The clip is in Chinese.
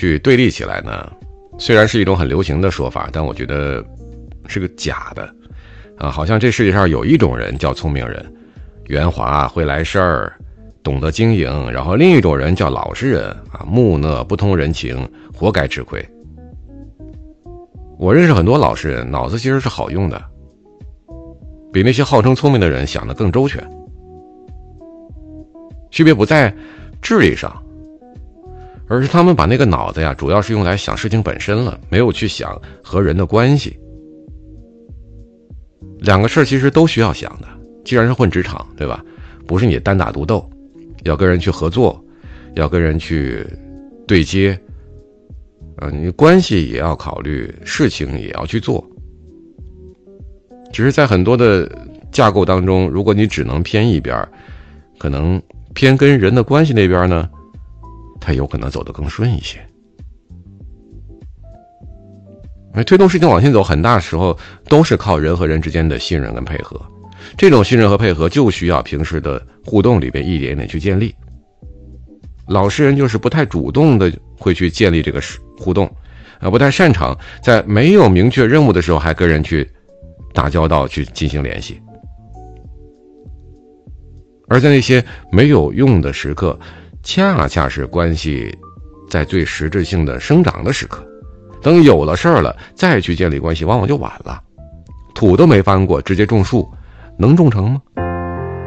去对立起来呢，虽然是一种很流行的说法，但我觉得是个假的啊，好像这世界上有一种人叫聪明人，圆滑会来事儿，懂得经营，然后另一种人叫老实人啊，木讷不通人情，活该吃亏。我认识很多老实人，脑子其实是好用的，比那些号称聪明的人想得更周全。区别不在智力上，而是他们把那个脑子呀，主要是用来想事情本身了，没有去想和人的关系。两个事儿其实都需要想的，既然是混职场，对吧？不是你单打独斗，要跟人去合作，要跟人去对接，你关系也要考虑，事情也要去做。只是在很多的架构当中，如果你只能偏一边，可能偏跟人的关系那边呢，它有可能走得更顺一些。推动事情往前走，很大时候都是靠人和人之间的信任跟配合。这种信任和配合就需要平时的互动里边一点点去建立。老实人就是不太主动的会去建立这个互动，不太擅长在没有明确任务的时候还跟人去打交道，去进行联系。而在那些没有用的时刻，恰恰是关系在最实质性的生长的时刻。等有了事儿了，再去建立关系，往往就晚了。土都没翻过，直接种树，能种成吗？